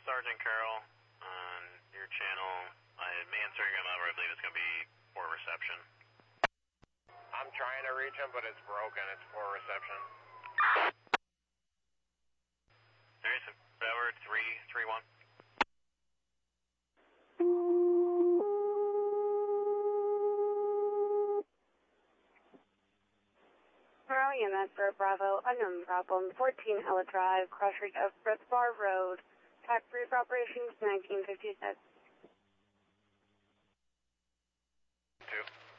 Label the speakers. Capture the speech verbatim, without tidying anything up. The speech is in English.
Speaker 1: Sergeant Carroll on your channel. I'm answering him over. I believe it's going to be poor reception.
Speaker 2: I'm trying to reach him, but it's broken. It's poor reception.
Speaker 1: There is a tower three three one.
Speaker 3: E M S for Bravo, unknown problem, fourteen Ella Drive, crossreach of Fritz Bar Road, tax brief operations nineteen fifty-six.
Speaker 2: Two.